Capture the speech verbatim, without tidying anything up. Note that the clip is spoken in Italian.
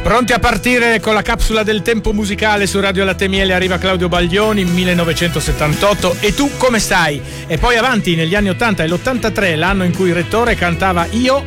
Pronti a partire con la capsula del tempo musicale su Radio Latte Miele, arriva Claudio Baglioni, millenovecentosettantotto, e tu come stai? E poi avanti negli anni ottanta e l'ottantatré, l'anno in cui il Rettore cantava Io